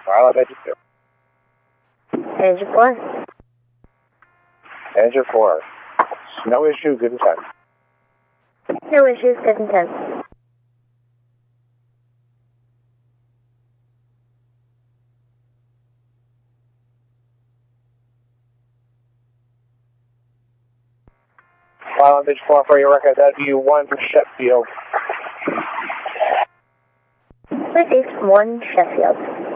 File on engine 2. Engine 4. Engine 4. No issue, good intent. No issues, good intent. File on engine 4 for your record, W1 Sheffield. Received 1 Sheffield.